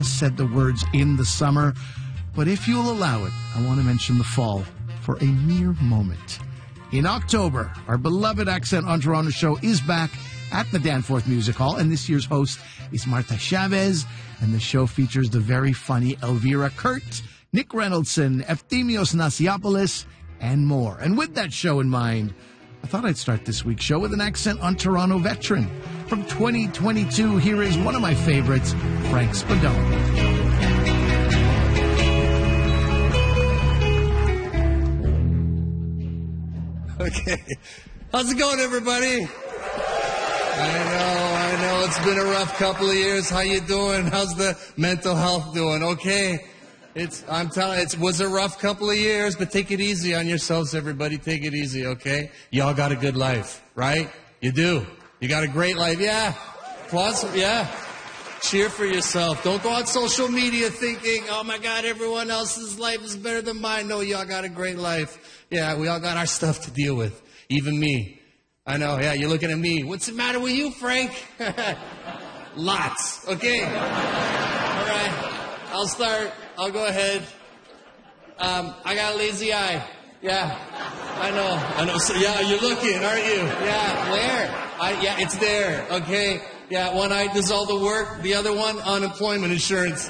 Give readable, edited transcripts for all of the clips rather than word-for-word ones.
said the words "in the summer," but if you'll allow it, I want to mention the fall for a mere moment. In October, our beloved Accent on Toronto show is back at the Danforth Music Hall, and this year's host is Marta Chavez, and the show features the very funny Elvira Kurt, Nick Reynoldson, Efthymios Nasiopoulos, and more. And with that show in mind, I thought I'd start this week's show with an Accent on Toronto veteran. From 2022, here is one of my favorites, Frank Spadone. Okay. How's it going, everybody? I know. It's been a rough couple of years. How you doing? How's the mental health doing? Okay. I'm telling you, it was a rough couple of years, but take it easy on yourselves, everybody. Take it easy, okay? Y'all got a good life, right? You do. You got a great life. Yeah. Plus, yeah. Cheer for yourself. Don't go on social media thinking, oh my God, everyone else's life is better than mine. No, y'all got a great life. Yeah, we all got our stuff to deal with. Even me. I know, yeah, you're looking at me. What's the matter with you, Frank? Lots. Okay. All right. I'll start. I'll go ahead. I got a lazy eye. Yeah. I know. So, yeah, you're looking, aren't you? Yeah. Where? Yeah, it's there. Okay. Yeah, one eye does all the work. The other one, unemployment insurance.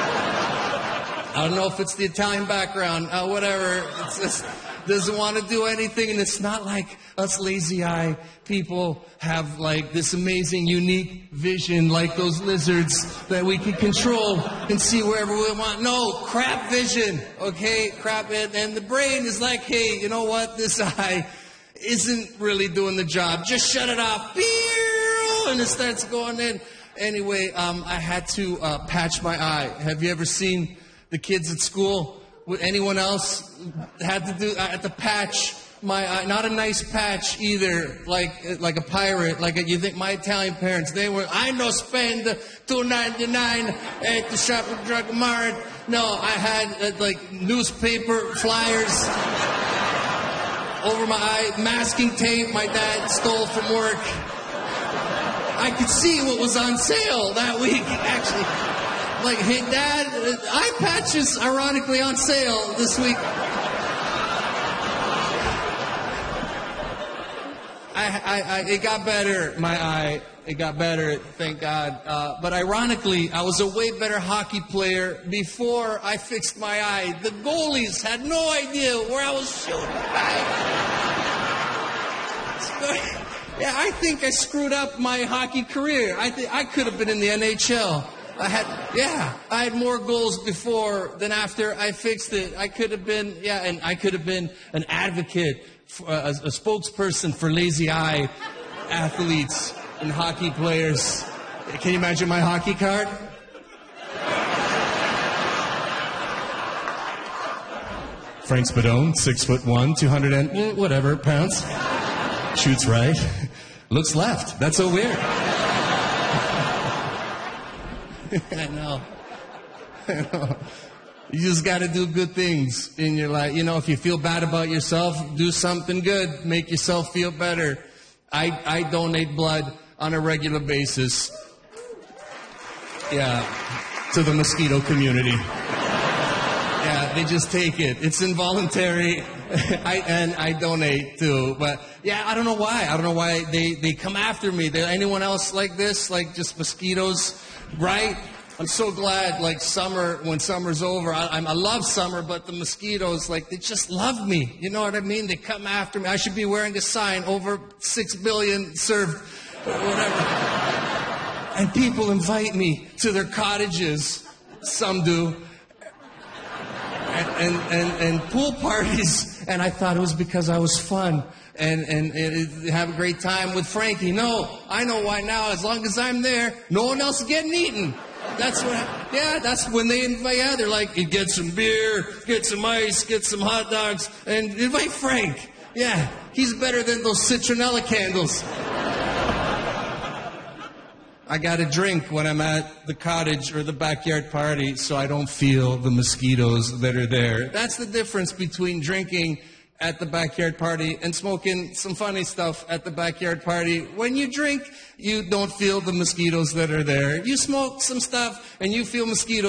I don't know if it's the Italian background. Whatever. It's just doesn't want to do anything. And it's not like us lazy eye people have like this amazing, unique vision like those lizards that we can control and see wherever we want. No, crap vision. Okay, crap. And the brain is like, hey, you know what? This eye isn't really doing the job. Just shut it off. And it starts going in. Anyway, I had to patch my eye. Have you ever seen the kids at school? Would anyone else had to do? I had to patch my eye. Not a nice patch either, like a pirate. You think my Italian parents? They were. I no spend $2.99 at the Shopping Drug Mart. No, I had newspaper flyers over my eye, masking tape my dad stole from work. I could see what was on sale that week, actually. Like, hey, Dad, eye patches, ironically, on sale this week. It got better, my eye. It got better, thank God. But ironically, I was a way better hockey player before I fixed my eye. The goalies had no idea where I was shooting. Yeah, I think I screwed up my hockey career. I could have been in the NHL. I had more goals before than after I fixed it. I could have been, and I could have been an advocate, a spokesperson for lazy eye athletes and hockey players. Can you imagine my hockey card? Frank Spadone, 6'1", 200 and whatever pounds. Shoots right. Looks left. That's so weird. I know. You just got to do good things in your life. You know, if you feel bad about yourself, do something good. Make yourself feel better. I donate blood on a regular basis. Yeah, to the mosquito community. Yeah, they just take it. It's involuntary. I donate too. But yeah, I don't know why. I don't know why they come after me. Anyone else like this? Like just mosquitoes? Right? I'm so glad, when summer's over. I love summer, but the mosquitoes, they just love me. You know what I mean? They come after me. I should be wearing a sign, over 6 billion served, whatever. And people invite me to their cottages. Some do. And pool parties. And I thought it was because I was fun. And have a great time with Frankie. No, I know why now. As long as I'm there, no one else is getting eaten. That's when they invite. Yeah, they're like, you get some beer, get some ice, get some hot dogs, and invite Frank. Yeah, he's better than those citronella candles. I got a drink when I'm at the cottage or the backyard party so I don't feel the mosquitoes that are there. That's the difference between drinking at the backyard party and smoking some funny stuff at the backyard party. When you drink, you don't feel the mosquitoes that are there. You smoke some stuff and you feel mosquitoes.